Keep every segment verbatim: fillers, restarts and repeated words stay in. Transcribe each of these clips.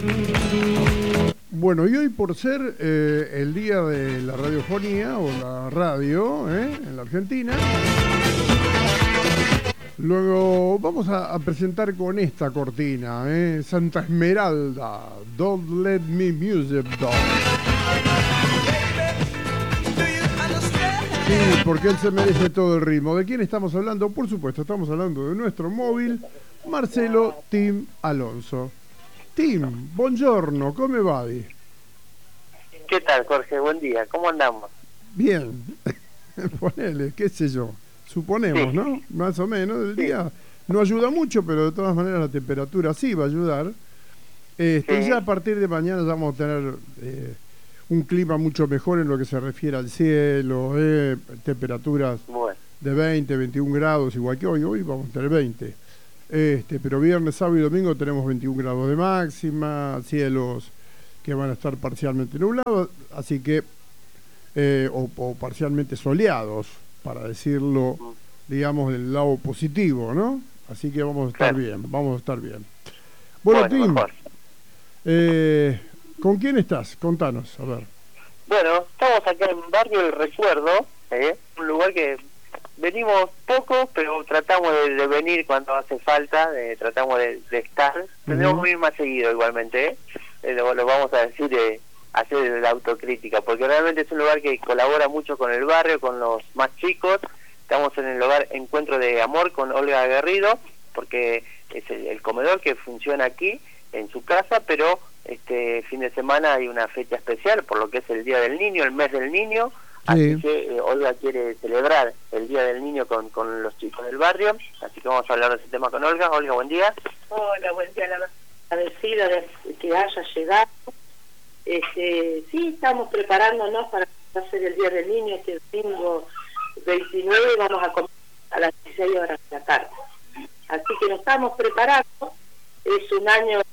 Bueno, y hoy por ser eh, el día de la radiofonía o la radio eh, en la Argentina, luego vamos a, a presentar con esta cortina, eh, Santa Esmeralda, Don't Let Me Music Dog. Sí, porque él se merece todo el ritmo. ¿De quién estamos hablando? Por supuesto, estamos hablando de nuestro móvil, Marcelo Tim Alonso. Tim, buongiorno, come va? ¿Qué tal, Jorge? Buen día, ¿cómo andamos? Bien, ponele, qué sé yo, suponemos, Sí. ¿no? Más o menos, el Sí. día no ayuda mucho, pero de todas maneras la temperatura sí va a ayudar. Este, Sí. Ya a partir de mañana ya vamos a tener eh, un clima mucho mejor en lo que se refiere al cielo, eh, temperaturas Bueno, de veinte, veintiún grados, igual que hoy, hoy vamos a tener veinte. Este, pero viernes, sábado y domingo tenemos veintiún grados de máxima, cielos que van a estar parcialmente nublados, así que, eh, o, o parcialmente soleados, para decirlo, digamos, del lado positivo, ¿no? Así que vamos a estar Claro. bien, vamos a estar bien. Bueno, bueno, Tim, mejor. eh, ¿con quién estás? Contanos, a ver. Bueno, estamos acá en Barrio El Recuerdo, ¿eh? Un lugar que venimos poco, pero tratamos de, de venir cuando hace falta, de, tratamos de, de estar. Tendremos que ir más seguido igualmente, ¿eh? Eh, lo, lo vamos a decir, de hacer la autocrítica, porque realmente es un lugar que colabora mucho con el barrio, con los más chicos. Estamos en el hogar Encuentro de Amor con Olga Garrido, porque es el, el comedor que funciona aquí, en su casa, pero este fin de semana hay una fecha especial, por lo que es el Día del Niño, el mes del niño. Así Sí. que eh, Olga quiere celebrar el Día del Niño con, con los chicos del barrio, así que vamos a hablar de ese tema con Olga. Olga, buen día. Hola, buen día, la verdad, agradecida de que haya llegado. Este, sí, estamos preparándonos para hacer el Día del Niño este domingo veintinueve, y vamos a comer a las dieciséis horas de la tarde. Así que nos estamos preparando. Es un año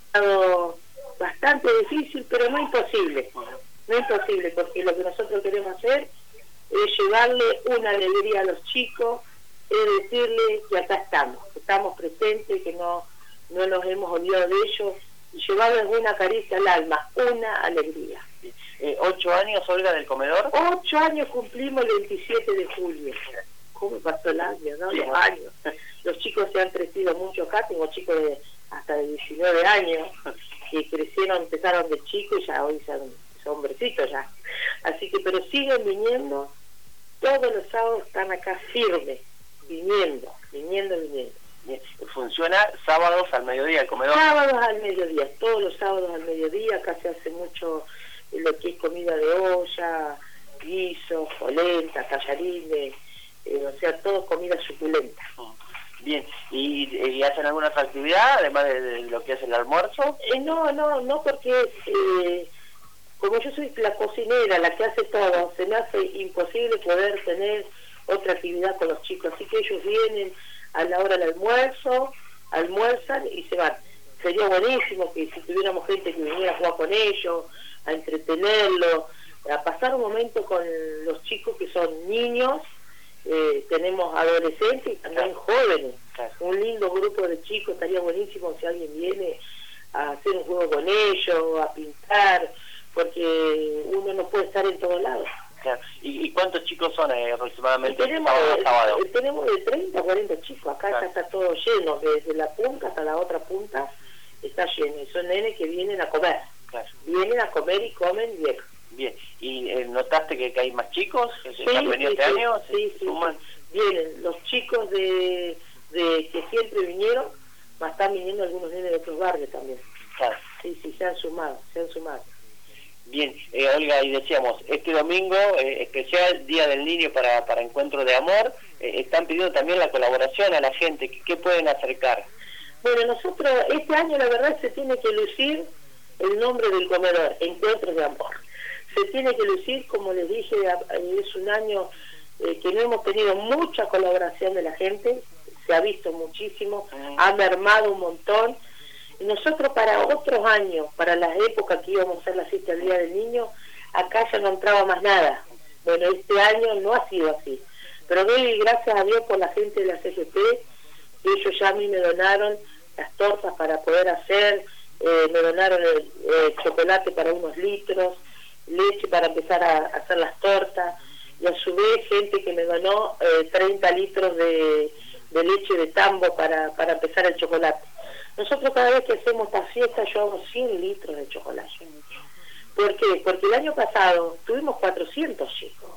bastante difícil, pero no imposible. No imposible, porque lo que nosotros queremos hacer es llevarle una alegría a los chicos, es decirle que acá estamos, que estamos presentes, que no, no nos hemos olvidado de ellos, y llevarles una caricia al alma, una alegría. Eh, ¿Ocho años, Olga, del comedor? Ocho años cumplimos el veintisiete de julio. ¿Cómo pasó el año, no? Los años. Los chicos se han crecido mucho acá, tengo chicos de hasta de diecinueve años, que crecieron, empezaron de chicos y ya hoy son, son hombrecitos ya. Así que, pero siguen viniendo, todos los sábados están acá firmes, viniendo, viniendo, viniendo. Bien. Funciona sábados al mediodía el comedor. Sábados al mediodía, todos los sábados al mediodía, acá se hace mucho lo que es comida de olla, guisos, polenta, tallarines, eh, o sea, todo comida suculenta. Bien, ¿y, y hacen alguna otra actividad, además de, de lo que es el almuerzo? Eh, no, no, no, porque eh, como yo soy la cocinera, la que hace todo, se me hace imposible poder tener otra actividad con los chicos, así que ellos vienen a la hora del almuerzo, almuerzan y se van. Sería buenísimo que si tuviéramos gente que viniera a jugar con ellos, a entretenerlos, a pasar un momento con los chicos que son niños. Eh, tenemos adolescentes y también jóvenes, un lindo grupo de chicos. Estaría buenísimo si alguien viene a hacer un juego con ellos, a pintar, porque uno no puede estar en todos lados. Claro. ¿Y, ¿Y cuántos chicos son eh, aproximadamente? Y tenemos, sábado a sábado? eh, tenemos de treinta a cuarenta chicos, acá Claro. ya está todo lleno, desde la punta hasta la otra punta está lleno, y son nenes que vienen a comer, Claro. vienen a comer y comen bien. Bien, ¿y eh, notaste que, que hay más chicos que se Sí, han venido sí, este sí, año? sí, ¿Se sí, suman? vienen los chicos de, de que siempre vinieron, más están viniendo algunos nenes de otros barrios también. Claro. Sí, sí, se han sumado, se han sumado. Bien, eh, Olga, y decíamos, este domingo eh, especial, Día del Niño para, para Encuentro de Amor, eh, están pidiendo también la colaboración a la gente. ¿Qué, qué pueden acercar? Bueno, nosotros este año la verdad se tiene que lucir el nombre del comedor, Encuentros de Amor. Se tiene que lucir, como les dije, es un año eh, que no hemos tenido mucha colaboración de la gente, se ha visto muchísimo, mm. ha mermado un montón. Y nosotros para otros años, para las épocas que íbamos a hacer la fiesta del Día del Niño, acá ya no entraba más nada. Bueno, este año no ha sido así. Pero doy gracias a Dios por la gente de la C G P, que ellos ya a mí me donaron las tortas para poder hacer, eh, me donaron el, eh, chocolate para unos litros, leche para empezar a, a hacer las tortas, y a su vez gente que me donó eh, treinta litros de, de leche de tambo para, para empezar el chocolate. Nosotros cada vez que hacemos esta fiesta yo hago cien litros de chocolate. ¿Por qué? Porque el año pasado tuvimos cuatrocientos chicos.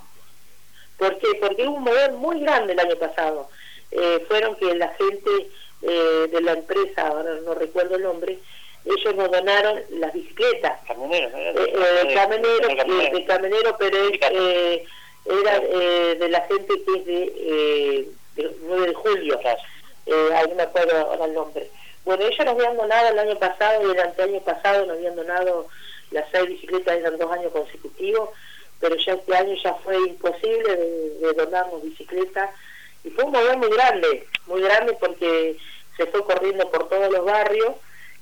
¿Por qué? Porque hubo un mover muy grande el año pasado. Eh, fueron que la gente eh, de la empresa, ahora no recuerdo el nombre, ellos nos donaron las bicicletas. Camioneros, ¿no? Eh, eh, de camionero, eh, de camionero, pero es, eh, era eh, de la gente que es de, eh, de nueve de julio. Eh, ahí no me acuerdo ahora el nombre. Bueno, ellos nos habían donado el año pasado y el anteaño pasado nos habían donado las seis bicicletas, eran dos años consecutivos, pero ya este año ya fue imposible de, de donarnos bicicletas, y fue un mover muy grande, muy grande porque se fue corriendo por todos los barrios,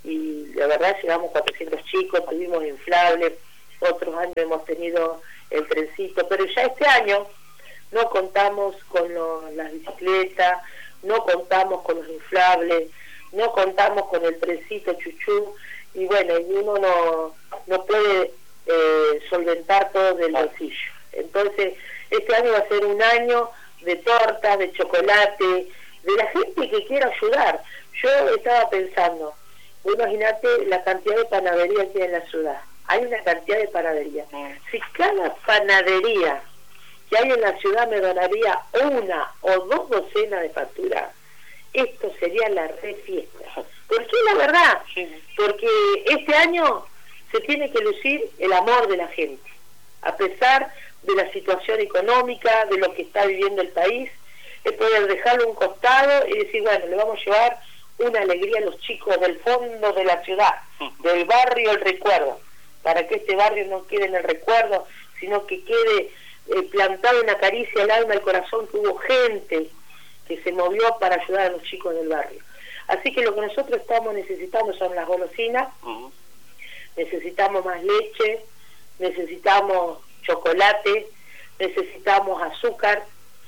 y la verdad llegamos cuatrocientos chicos, tuvimos inflables, otros años hemos tenido el trencito, pero ya este año no contamos con lo, las bicicletas, no contamos con los inflables, no contamos con el trencito chuchú, y bueno, y uno no, no puede eh, solventar todo del bolsillo. Entonces, este año va a ser un año de tortas, de chocolate, de la gente que quiera ayudar. Yo estaba pensando, imagínate la cantidad de panaderías que hay en la ciudad. Hay una cantidad de panaderías. Si cada panadería que hay en la ciudad me donaría una o dos docenas de facturas, esto sería la re fiesta. ¿Por qué la verdad? Porque este año se tiene que lucir el amor de la gente, a pesar de la situación económica, de lo que está viviendo el país, es poder dejarlo a un costado y decir, bueno, le vamos a llevar una alegría a los chicos del fondo de la ciudad, del barrio El Recuerdo, para que este barrio no quede en el recuerdo, sino que quede eh, plantado una caricia al alma, al corazón, que hubo gente que se movió para ayudar a los chicos del barrio. Así que lo que nosotros estamos necesitando son las golosinas, uh-huh. necesitamos más leche, necesitamos chocolate, necesitamos azúcar,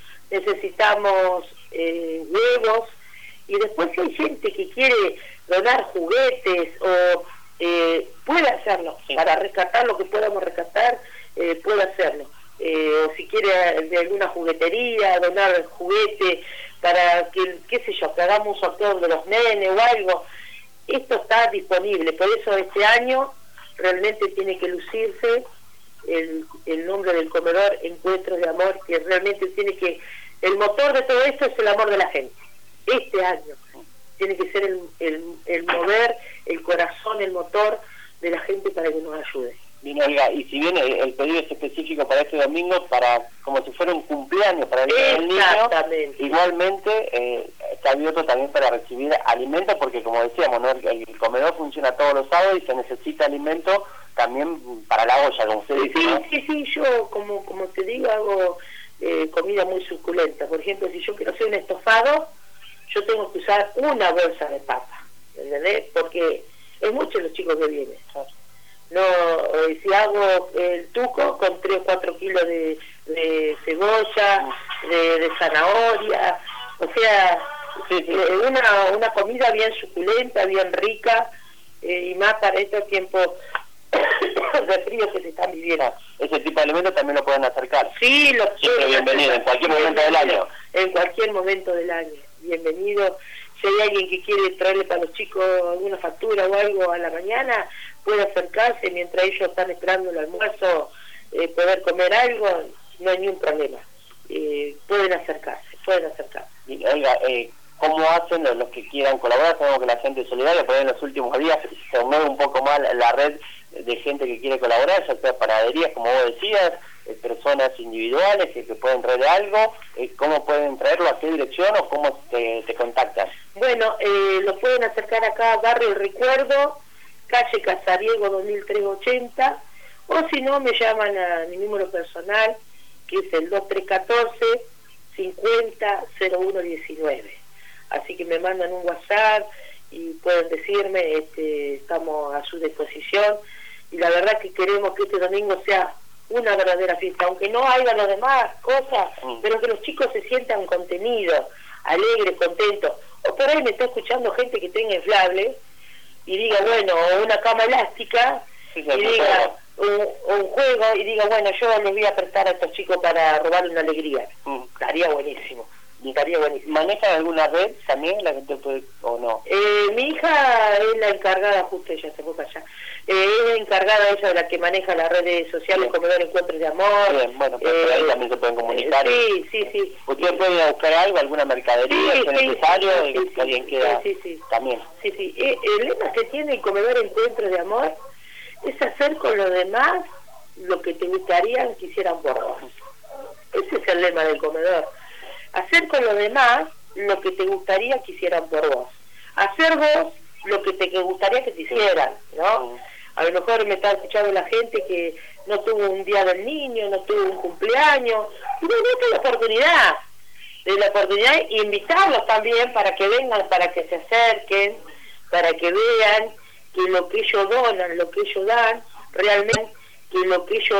necesitamos eh, huevos, y después si hay gente que quiere donar juguetes o eh, puede hacerlo, sí. para rescatar lo que podamos rescatar, eh, puede hacerlo. Eh, o si quiere de alguna juguetería, donar juguete para que, qué sé yo, que hagamos un sorteo de los nenes o algo, esto está disponible. Por eso este año realmente tiene que lucirse el, el nombre del comedor Encuentros de Amor, que realmente tiene que, el motor de todo esto es el amor de la gente. Este año tiene que ser el, el, el mover, el corazón, el motor de la gente para que nos ayude. Bien, Olga, y si bien el, el pedido es específico para este domingo, para como si fuera un cumpleaños para el niño, igualmente eh, está abierto también para recibir alimentos, porque como decíamos, ¿no? el, el comedor funciona todos los sábados y se necesita alimento también para la olla, como usted dice, sí, ¿no? Sí, sí, yo como, como te digo, hago eh, comida muy suculenta. Por ejemplo, si yo quiero hacer un estofado, yo tengo que usar una bolsa de papa, ¿entendés? Porque es mucho los chicos que vienen. No, eh, si hago el tuco con tres o cuatro kilos de, de cebolla, de, de zanahoria, o sea, sí, sí. Eh, una, una comida bien suculenta, bien rica, eh, y más para estos tiempos de frío que se están viviendo. Ese tipo de alimentos también lo pueden acercar. Sí, lo siempre bienvenido, en cualquier momento del año. En cualquier momento del año, bienvenido. Si hay alguien que quiere traerle para los chicos alguna factura o algo a la mañana, puede acercarse mientras ellos están esperando el almuerzo, eh, poder comer algo, no hay ningún problema. Eh, pueden acercarse, pueden acercarse. Y, oiga, eh, ¿cómo hacen los, los que quieran colaborar? Sabemos que la gente es solidaria, pero en los últimos días se mueve un poco más la red de gente que quiere colaborar, ya sea panaderías, como vos decías, eh, personas individuales que, que pueden traer algo. Eh, ¿Cómo pueden traerlo? ¿A qué dirección o cómo te, te contactan? Bueno, eh, lo pueden acercar acá a Barrio El Recuerdo, calle Casariego dos mil trescientos ochenta, o si no me llaman a mi número personal, que es el dos tres uno cuatro, cincuenta, cero uno diecinueve. Así que me mandan un WhatsApp y pueden decirme, este, estamos a su disposición, y la verdad que queremos que este domingo sea una verdadera fiesta, aunque no haya las demás cosas, mm. pero que los chicos se sientan contenidos, alegres, contentos. O por ahí me está escuchando gente que tenga inflable, y diga, bueno, una cama elástica, Sí, y diga un, un juego, y diga, bueno, yo les voy a prestar a estos chicos para robarle una alegría. Mm. Estaría buenísimo, estaría buenísimo. ¿Manejan alguna red también la gente puede, o no? Eh, mi hija es la encargada, justo ella se fue para allá, eh, es la encargada ella de la que maneja las redes sociales, Comedor Encuentros de Amor. Bien, bueno, pues por ahí eh, también se pueden comunicar. Sí, sí, sí. ¿Ustedes pueden ir a buscar algo, alguna mercadería, Sí, si es sí, necesario, sí, y sí, que alguien sí, queda sí, sí. también? Sí, sí. Eh, el lema que tiene el Comedor Encuentros de Amor es hacer con los demás lo que te gustaría que hicieran por vos. Ese es el lema del comedor. Hacer con los demás lo que te gustaría que hicieran por vos. Hacer vos lo que te que gustaría que te hicieran, ¿no? A lo mejor me está escuchando la gente que no tuvo un día del niño, no tuvo un cumpleaños, y no esta la oportunidad, de la oportunidad e invitarlos también para que vengan, para que se acerquen, para que vean que lo que ellos donan, lo que ellos dan, realmente que lo que ellos